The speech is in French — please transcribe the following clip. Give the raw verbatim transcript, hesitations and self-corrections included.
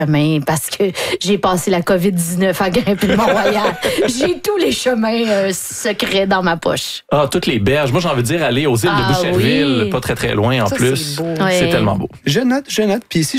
chemin parce que j'ai passé la covid dix-neuf à grimper le Mont-Royal. J'ai tous les chemins euh, secrets dans ma poche. Ah, toutes les berges. Moi, j'ai envie de dire aller aux îles Ah, de Boucherville, oui. pas très très loin en Ça, plus. c'est beau. C'est Ouais. tellement beau. Je note, je note. Puis ici,